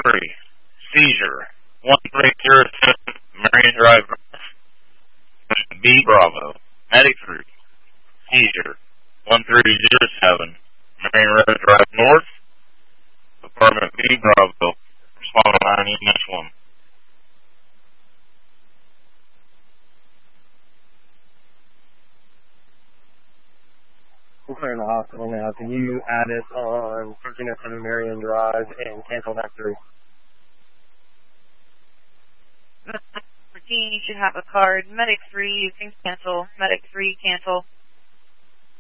3, seizure. 1307 Marion Drive North. B Bravo. Medic 3, seizure. 1307 Marion Road Drive North. Apartment B Bravo. Respond to 9 EMS 1. We're in the hospital now. Can you add it on 1307 Marion Drive and cancel that 3? 14, you should have a card. Medic 3, you can cancel. Medic 3, cancel.